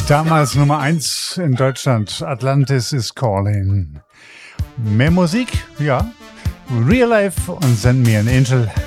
Damals Nummer 1 in Deutschland. Atlantis is Calling. Mehr Musik? Ja. Real Life und Send Me an Angel.